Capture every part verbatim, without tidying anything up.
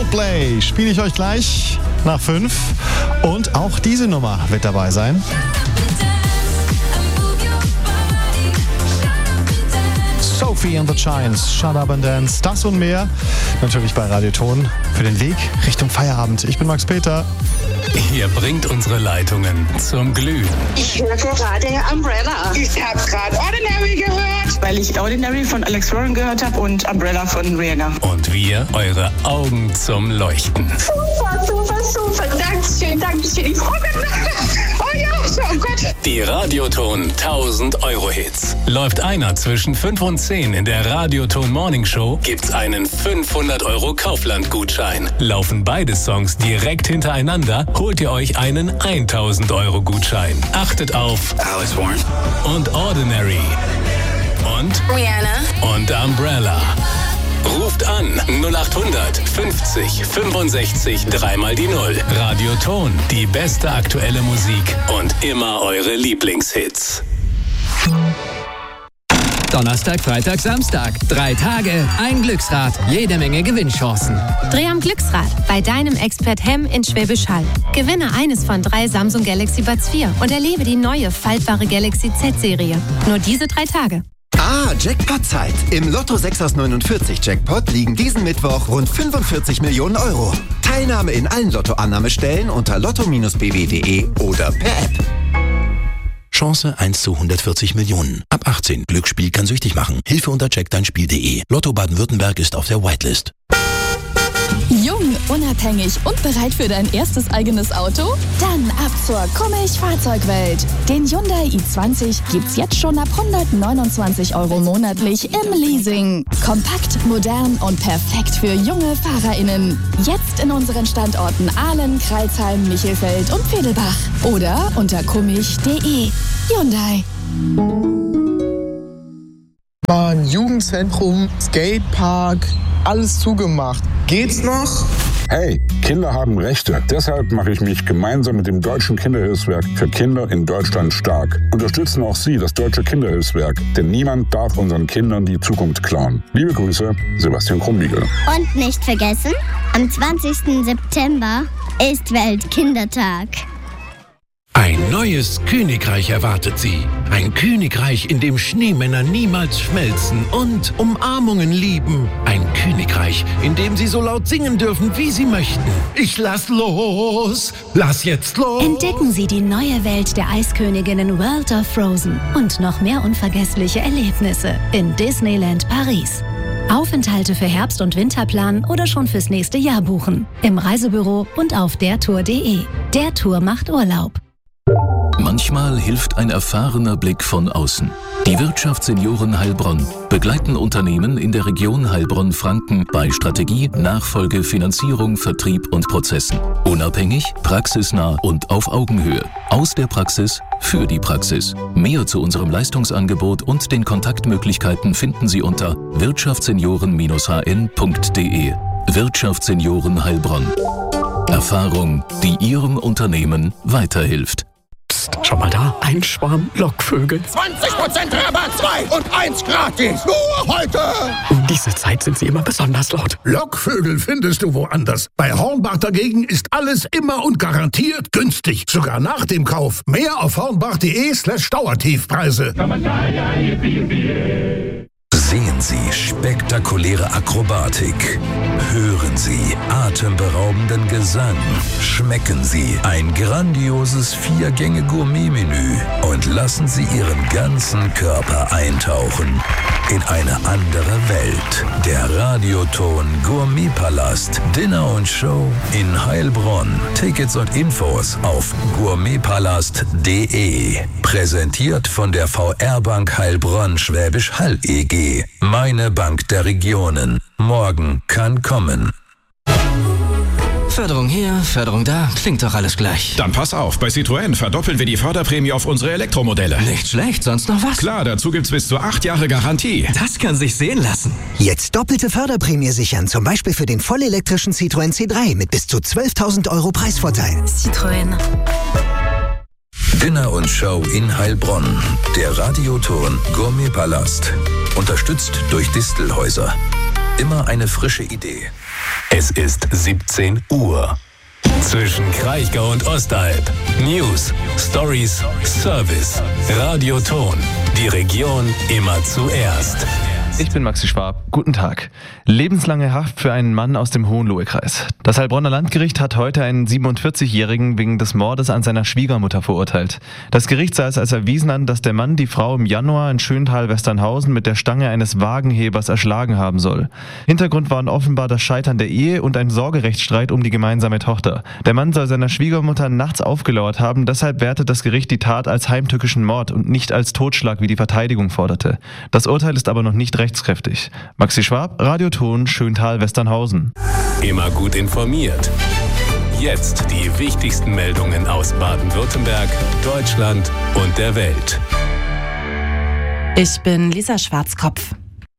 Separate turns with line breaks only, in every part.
Coldplay spiele ich euch gleich nach fünf. Und auch diese Nummer wird dabei sein. Sophie and the Giants, Shut Up and Dance. Das und mehr natürlich bei Radioton für den Weg Richtung Feierabend. Ich bin Max Peter.
Ihr bringt unsere Leitungen zum Glühen.
Ich höre gerade Umbrella.
Ich habe gerade Ordinary gehört, weil ich Ordinary von Alex Warren gehört habe und Umbrella von Rihanna.
Und wir eure Augen zum Leuchten.
Super, super, super. Dankeschön, Dankeschön. Ich freue mich.
Oh ja, oh Gott.
Die Radioton tausend Euro Hits. Läuft einer zwischen fünf und zehn in der Radioton Morning Show, gibt's einen fünfhundert Euro Kaufland-Gutschein. Laufen beide Songs direkt hintereinander, holt ihr euch einen tausend Euro Gutschein. Achtet auf
Alex Warren
und Ordinary und
Rihanna
und Umbrella. Ruft an null acht hundert fünfzig fünfundsechzig dreimal die Null. Radioton, die beste aktuelle Musik und immer eure Lieblingshits.
Donnerstag, Freitag, Samstag. Drei Tage, ein Glücksrad, jede Menge Gewinnchancen.
Dreh am Glücksrad bei deinem Expert Hemm in Schwäbisch Hall. Gewinne eines von drei Samsung Galaxy Buds vier und erlebe die neue faltbare Galaxy Z-Serie. Nur diese drei Tage.
Ah, Jackpot-Zeit. Im Lotto sechs aus neunundvierzig Jackpot liegen diesen Mittwoch rund fünfundvierzig Millionen Euro. Teilnahme in allen Lottoannahmestellen unter lotto Bindestrich b w punkt d e oder per App.
Chance eins zu hundertvierzig Millionen. Ab achtzehn. Glücksspiel kann süchtig machen. Hilfe unter check dein Spiel punkt d e. Lotto Baden-Württemberg ist auf der Whitelist.
Jung, unabhängig und bereit für dein erstes eigenes Auto? Dann ab zur Kummich Fahrzeugwelt. Den Hyundai i zwanzig gibt's jetzt schon ab hundertneunundzwanzig Euro monatlich im Leasing. Kompakt, modern und perfekt für junge FahrerInnen. Jetzt in unseren Standorten Ahlen, Kreilsheim, Michelfeld und Vedelbach. Oder unter kummich punkt d e. Hyundai.
Bahn, Jugendzentrum, Skatepark, alles zugemacht. Geht's noch?
Hey, Kinder haben Rechte. Deshalb mache ich mich gemeinsam mit dem Deutschen Kinderhilfswerk für Kinder in Deutschland stark. Unterstützen auch Sie das Deutsche Kinderhilfswerk, denn niemand darf unseren Kindern die Zukunft klauen. Liebe Grüße, Sebastian Krumbiegel.
Und nicht vergessen, am zwanzigsten September ist Weltkindertag.
Ein neues Königreich erwartet Sie. Ein Königreich, in dem Schneemänner niemals schmelzen und Umarmungen lieben. Ein Königreich, in dem Sie so laut singen dürfen, wie Sie möchten. Ich lass los, lass jetzt los.
Entdecken Sie die neue Welt der Eisköniginnen World of Frozen und noch mehr unvergessliche Erlebnisse in Disneyland Paris. Aufenthalte für Herbst- und Winterplan oder schon fürs nächste Jahr buchen. Im Reisebüro und auf der tour punkt d e. Der Tour macht Urlaub.
Manchmal hilft ein erfahrener Blick von außen. Die Wirtschaftssenioren Heilbronn begleiten Unternehmen in der Region Heilbronn-Franken bei Strategie, Nachfolge, Finanzierung, Vertrieb und Prozessen. Unabhängig, praxisnah und auf Augenhöhe. Aus der Praxis für die Praxis. Mehr zu unserem Leistungsangebot und den Kontaktmöglichkeiten finden Sie unter wirtschaftssenioren Bindestrich h n punkt d e. Wirtschaftssenioren Heilbronn. Erfahrung, die Ihrem Unternehmen weiterhilft.
Psst, schau mal da, ein Schwarm Lockvögel.
zwanzig Prozent Rabatt, zwei und eins gratis. Nur heute.
Um diese Zeit sind sie immer besonders laut.
Lockvögel findest du woanders. Bei Hornbach dagegen ist alles immer und garantiert günstig. Sogar nach dem Kauf. Mehr auf hornbach punkt d e slash Dauertiefpreise.
Sehen Sie spektakuläre Akrobatik. Hören Sie atemberaubenden Gesang. Schmecken Sie ein grandioses Vier-Gänge-Gourmet-Menü und lassen Sie Ihren ganzen Körper eintauchen in eine andere Welt. Der Radioton Gourmetpalast. Dinner und Show in Heilbronn. Tickets und Infos auf gourmetpalast punkt d e. Präsentiert von der V R-Bank Heilbronn Schwäbisch Hall E G. Meine Bank der Regionen. Morgen kann kommen.
Förderung hier, Förderung da, klingt doch alles gleich.
Dann pass auf, bei Citroën verdoppeln wir die Förderprämie auf unsere Elektromodelle.
Nicht schlecht, sonst noch was?
Klar, dazu gibt's bis zu acht Jahre Garantie.
Das kann sich sehen lassen.
Jetzt doppelte Förderprämie sichern, zum Beispiel für den vollelektrischen Citroën C drei mit bis zu zwölftausend Euro Preisvorteil.
Citroën.
Dinner und Show in Heilbronn. Der Radioton Gourmetpalast. Unterstützt durch Distelhäuser. Immer eine frische Idee.
Es ist siebzehn Uhr. Zwischen Kraichgau und Ostalb. News, Stories, Service. Radioton. Die Region immer zuerst.
Ich bin Maxi Schwab. Guten Tag. Lebenslange Haft für einen Mann aus dem Hohenlohe-Kreis. Das Heilbronner Landgericht hat heute einen siebenundvierzigjährigen wegen des Mordes an seiner Schwiegermutter verurteilt. Das Gericht sah es als erwiesen an, dass der Mann die Frau im Januar in Schöntal-Westernhausen mit der Stange eines Wagenhebers erschlagen haben soll. Hintergrund waren offenbar das Scheitern der Ehe und ein Sorgerechtsstreit um die gemeinsame Tochter. Der Mann soll seiner Schwiegermutter nachts aufgelauert haben, deshalb wertet das Gericht die Tat als heimtückischen Mord und nicht als Totschlag, wie die Verteidigung forderte. Das Urteil ist aber noch nicht rechtskräftig. rechtskräftig. Maxi Schwab, Radioton, Schöntal-Westernhausen.
Immer gut informiert. Jetzt die wichtigsten Meldungen aus Baden-Württemberg, Deutschland und der Welt.
Ich bin Lisa Schwarzkopf.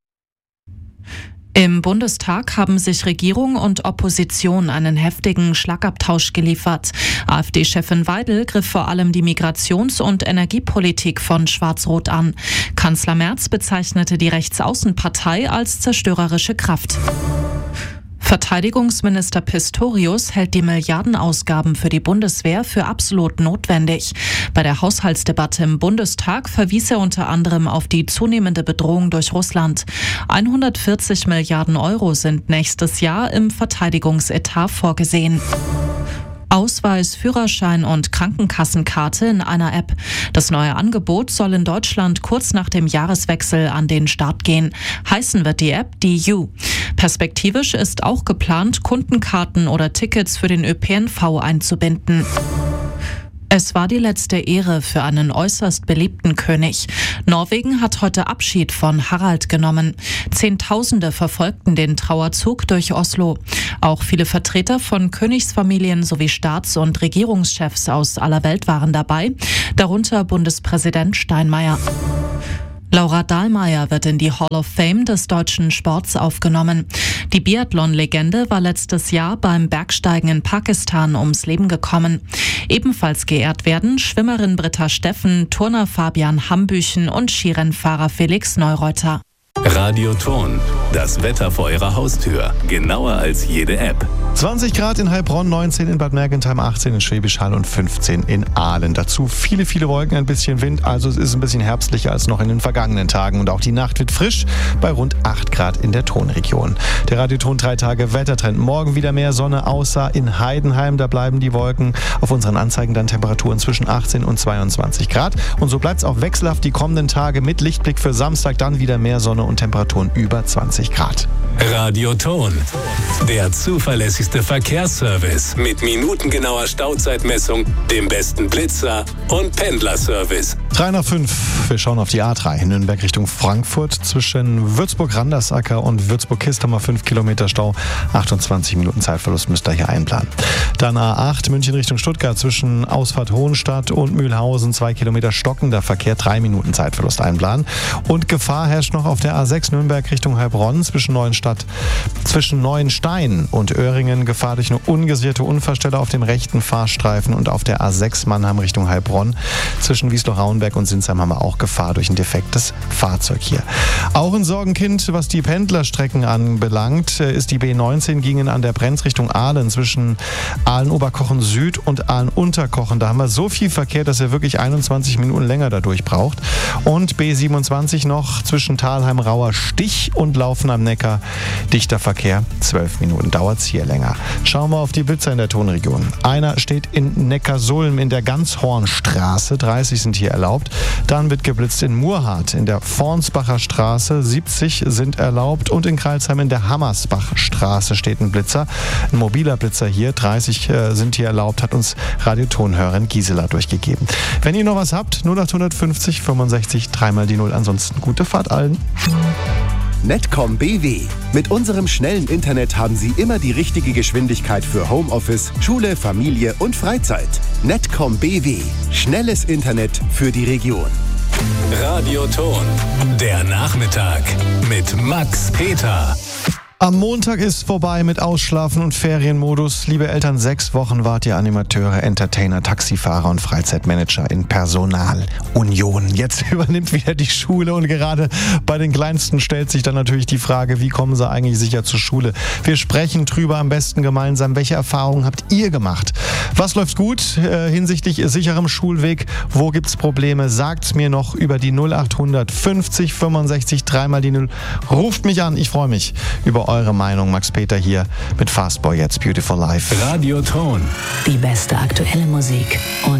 Im Bundestag haben sich Regierung und Opposition einen heftigen Schlagabtausch geliefert. AfD-Chefin Weidel griff vor allem die Migrations- und Energiepolitik von Schwarz-Rot an. Kanzler Merz bezeichnete die Rechtsaußenpartei als zerstörerische Kraft. Verteidigungsminister Pistorius hält die Milliardenausgaben für die Bundeswehr für absolut notwendig. Bei der Haushaltsdebatte im Bundestag verwies er unter anderem auf die zunehmende Bedrohung durch Russland. hundertvierzig Milliarden Euro sind nächstes Jahr im Verteidigungsetat vorgesehen. Ausweis, Führerschein und Krankenkassenkarte in einer App. Das neue Angebot soll in Deutschland kurz nach dem Jahreswechsel an den Start gehen. Heißen wird die App D U. Perspektivisch ist auch geplant, Kundenkarten oder Tickets für den Ö P N V einzubinden. Es war die letzte Ehre für einen äußerst beliebten König. Norwegen hat heute Abschied von Harald genommen. Zehntausende verfolgten den Trauerzug durch Oslo. Auch viele Vertreter von Königsfamilien sowie Staats- und Regierungschefs aus aller Welt waren dabei, darunter Bundespräsident Steinmeier. Laura Dahlmeier wird in die Hall of Fame des deutschen Sports aufgenommen. Die Biathlon-Legende war letztes Jahr beim Bergsteigen in Pakistan ums Leben gekommen. Ebenfalls geehrt werden Schwimmerin Britta Steffen, Turner Fabian Hambüchen und Skirennfahrer Felix Neureuter.
Radioton. Das Wetter vor Ihrer Haustür. Genauer als jede App.
zwanzig Grad in Heilbronn, neunzehn in Bad Mergentheim, achtzehn in Schwäbisch Hall und fünfzehn in Aalen. Dazu viele, viele Wolken, ein bisschen Wind. Also es ist ein bisschen herbstlicher als noch in den vergangenen Tagen. Und auch die Nacht wird frisch bei rund acht Grad in der Tonregion. Der Radioton drei Tage Wettertrend. Morgen wieder mehr Sonne, außer in Heidenheim. Da bleiben die Wolken. Auf unseren Anzeigen dann Temperaturen zwischen achtzehn und zweiundzwanzig Grad. Und so bleibt es auch wechselhaft die kommenden Tage mit Lichtblick für Samstag. Dann wieder mehr Sonne und Temperaturen über zwanzig Grad.
Radioton. Der zuverlässigste Verkehrsservice mit minutengenauer Stauzeitmessung, dem besten Blitzer und Pendlerservice.
drei nach fünf. Wir schauen auf die A drei. Nürnberg Richtung Frankfurt. Zwischen Würzburg-Randersacker und Würzburg-Kist haben wir fünf Kilometer Stau. achtundzwanzig Minuten Zeitverlust müsst ihr hier einplanen. Dann A acht München Richtung Stuttgart. Zwischen Ausfahrt Hohenstadt und Mühlhausen zwei Kilometer stockender Verkehr. drei Minuten Zeitverlust einplanen. Und Gefahr herrscht noch auf der A sechs Nürnberg Richtung Heilbronn. Zwischen Neuenstadt Zwischen Neuenstein und Öhringen Gefahr durch eine ungesicherte Unfallstelle auf dem rechten Fahrstreifen und auf der A sechs Mannheim Richtung Heilbronn. Zwischen Wiesloch-Rauenberg und Sinsheim haben wir auch Gefahr durch ein defektes Fahrzeug hier. Auch ein Sorgenkind, was die Pendlerstrecken anbelangt, ist die B neunzehn gingen an der Brenz Richtung Aalen zwischen Aalen-Oberkochen Süd und Aalen-Unterkochen. Da haben wir so viel Verkehr, dass er wirklich einundzwanzig Minuten länger dadurch braucht. Und B siebenundzwanzig noch zwischen Thalheim-Rauer Stich und Laufen am Neckar. Dichter Verkehr, zwölf Minuten dauert es hier länger. Schauen wir auf die Blitzer in der Tonregion. Einer steht in Neckarsulm in der Ganzhornstraße, dreißig sind hier erlaubt. Dann wird geblitzt in Murhardt in der Fornsbacher Straße, siebzig sind erlaubt. Und in Kreilsheim in der Hammersbachstraße steht ein Blitzer. Ein mobiler Blitzer hier, dreißig äh, sind hier erlaubt, hat uns Radiotonhörerin Gisela durchgegeben. Wenn ihr noch was habt, null acht fünfzig fünfundsechzig, dreimal die Null. Ansonsten gute Fahrt allen.
Netcom B W. Mit unserem schnellen Internet haben Sie immer die richtige Geschwindigkeit für Homeoffice, Schule, Familie und Freizeit. Netcom B W. Schnelles Internet für die Region.
Radioton. Der Nachmittag mit Max Peter.
Am Montag ist vorbei mit Ausschlafen und Ferienmodus. Liebe Eltern, sechs Wochen wart ihr Animateure, Entertainer, Taxifahrer und Freizeitmanager in Personalunion. Jetzt übernimmt wieder die Schule und gerade bei den Kleinsten stellt sich dann natürlich die Frage, wie kommen sie eigentlich sicher zur Schule? Wir sprechen drüber am besten gemeinsam. Welche Erfahrungen habt ihr gemacht? Was läuft gut äh, hinsichtlich sicherem Schulweg? Wo gibt's Probleme? Sagt's mir noch über die null acht fünfzig fünfundsechzig dreimal die null. Ruft mich an, ich freue mich über eure Meinung. Max Peter hier mit Fastboy, jetzt Beautiful Life.
Radioton.
Die beste aktuelle Musik und